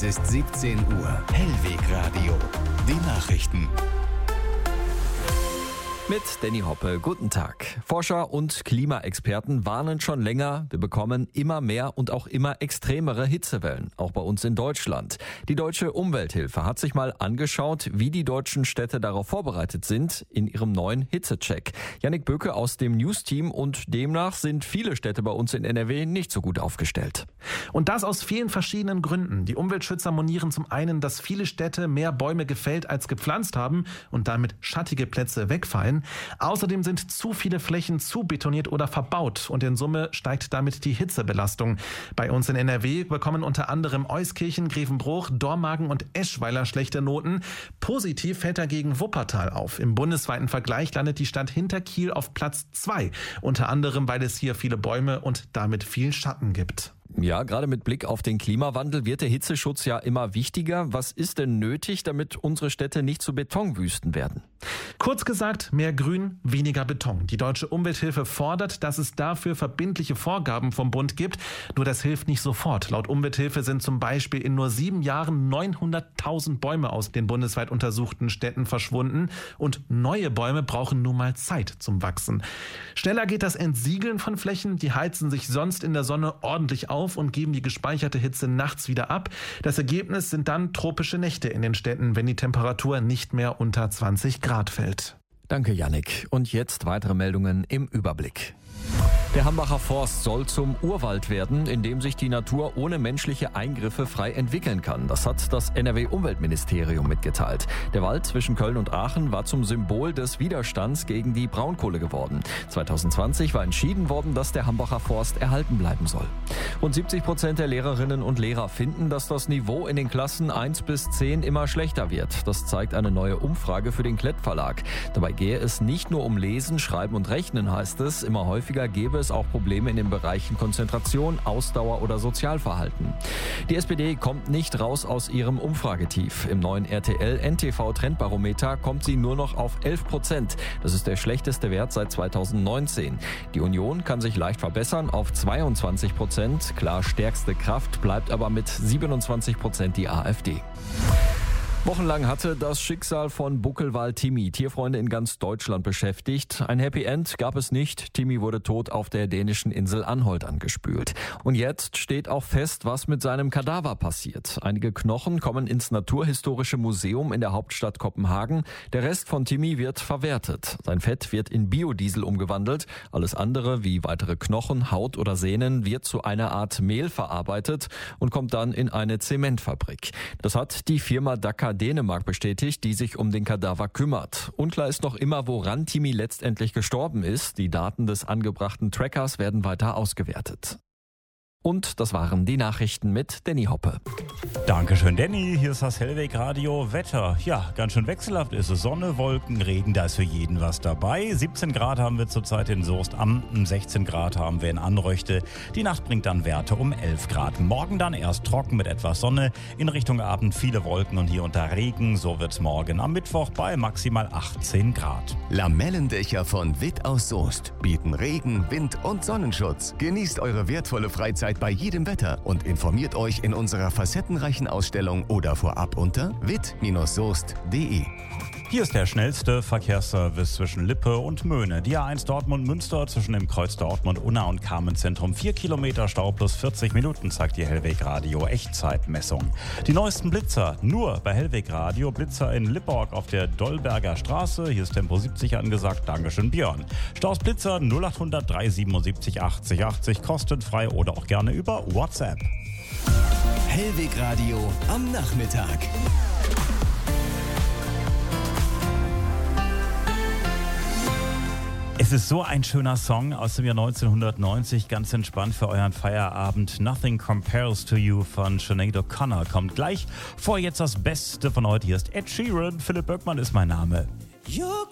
ist 17 Uhr. Hellweg Radio. Die Nachrichten. Mit Danny Hoppe, guten Tag. Forscher und Klimaexperten warnen schon länger, wir bekommen immer mehr und auch immer extremere Hitzewellen, auch bei uns in Deutschland. Die Deutsche Umwelthilfe hat sich mal angeschaut, wie die deutschen Städte darauf vorbereitet sind in ihrem neuen Hitzecheck. Jannik Böke aus dem News-Team, und demnach sind viele Städte bei uns in NRW nicht so gut aufgestellt. Und das aus vielen verschiedenen Gründen. Die Umweltschützer monieren zum einen, dass viele Städte mehr Bäume gefällt als gepflanzt haben und damit schattige Plätze wegfallen. Außerdem sind zu viele Flächen zu betoniert oder verbaut und in Summe steigt damit die Hitzebelastung. Bei uns in NRW bekommen unter anderem Euskirchen, Grevenbroich, Dormagen und Eschweiler schlechte Noten. Positiv fällt dagegen Wuppertal auf. Im bundesweiten Vergleich landet die Stadt hinter Kiel auf Platz 2. Unter anderem, weil es hier viele Bäume und damit viel Schatten gibt. Ja, gerade mit Blick auf den Klimawandel wird der Hitzeschutz ja immer wichtiger. Was ist denn nötig, damit unsere Städte nicht zu Betonwüsten werden? Kurz gesagt, mehr Grün, weniger Beton. Die Deutsche Umwelthilfe fordert, dass es dafür verbindliche Vorgaben vom Bund gibt. Nur das hilft nicht sofort. Laut Umwelthilfe sind zum Beispiel in nur 7 Jahren 900.000 Bäume aus den bundesweit untersuchten Städten verschwunden. Und neue Bäume brauchen nun mal Zeit zum Wachsen. Schneller geht das Entsiegeln von Flächen. Die heizen sich sonst in der Sonne ordentlich auf und geben die gespeicherte Hitze nachts wieder ab. Das Ergebnis sind dann tropische Nächte in den Städten, wenn die Temperatur nicht mehr unter 20 Grad fällt. Danke, Jannik. Und jetzt weitere Meldungen im Überblick. Der Hambacher Forst soll zum Urwald werden, in dem sich die Natur ohne menschliche Eingriffe frei entwickeln kann. Das hat das NRW-Umweltministerium mitgeteilt. Der Wald zwischen Köln und Aachen war zum Symbol des Widerstands gegen die Braunkohle geworden. 2020 war entschieden worden, dass der Hambacher Forst erhalten bleiben soll. Rund 70% der Lehrerinnen und Lehrer finden, dass das Niveau in den Klassen 1 bis 10 immer schlechter wird. Das zeigt eine neue Umfrage für den Klett Verlag. Dabei gehe es nicht nur um Lesen, Schreiben und Rechnen, heißt es. Immer häufiger gebe es auch Probleme in den Bereichen Konzentration, Ausdauer oder Sozialverhalten. Die SPD kommt nicht raus aus ihrem Umfragetief. Im neuen RTL-NTV-Trendbarometer kommt sie nur noch auf 11%. Das ist der schlechteste Wert seit 2019. Die Union kann sich leicht verbessern auf 22%. Klar stärkste Kraft bleibt aber mit 27% die AfD. Wochenlang hatte das Schicksal von Buckelwal Timmy Tierfreunde in ganz Deutschland beschäftigt. Ein Happy End gab es nicht. Timmy wurde tot auf der dänischen Insel Anholt angespült. Und jetzt steht auch fest, was mit seinem Kadaver passiert. Einige Knochen kommen ins Naturhistorische Museum in der Hauptstadt Kopenhagen. Der Rest von Timmy wird verwertet. Sein Fett wird in Biodiesel umgewandelt. Alles andere, wie weitere Knochen, Haut oder Sehnen, wird zu einer Art Mehl verarbeitet und kommt dann in eine Zementfabrik. Das hat die Firma Daka Dänemark bestätigt, die sich um den Kadaver kümmert. Unklar ist noch immer, woran Timmy letztendlich gestorben ist. Die Daten des angebrachten Trackers werden weiter ausgewertet. Und das waren die Nachrichten mit Danny Hoppe. Dankeschön, Danny. Hier ist das Hellweg Radio. Wetter. Ja, ganz schön wechselhaft ist es. Sonne, Wolken, Regen, da ist für jeden was dabei. 17 Grad haben wir zurzeit in Soest am 16 Grad haben wir in Anröchte. Die Nacht bringt dann Werte um 11 Grad. Morgen dann erst trocken mit etwas Sonne. In Richtung Abend viele Wolken und hier unter Regen. So wird's morgen am Mittwoch bei maximal 18 Grad. Lamellendächer von Witt aus Soest bieten Regen, Wind und Sonnenschutz. Genießt eure wertvolle Freizeit bei jedem Wetter und informiert euch in unserer facettenreichen Ausstellung oder vorab unter witt-soest.de. Hier ist der schnellste Verkehrsservice zwischen Lippe und Möhne. Die A1 Dortmund-Münster zwischen dem Kreuz Dortmund-Unna und Carmenzentrum. 4 Kilometer Stau plus 40 Minuten, zeigt die Hellweg Radio Echtzeitmessung. Die neuesten Blitzer nur bei Hellweg Radio. Blitzer in Lipporg auf der Dollberger Straße. Hier ist Tempo 70 angesagt. Dankeschön, Björn. Staus Blitzer 0800 377 80 80. Kostenfrei oder auch gerne über WhatsApp. Hellweg Radio am Nachmittag. Es ist so ein schöner Song aus dem Jahr 1990, ganz entspannt für euren Feierabend. Nothing Compares to You von Sinead O'Connor kommt gleich. Vor jetzt das Beste von heute. Hier ist Ed Sheeran. Philipp Böckmann ist mein Name. You're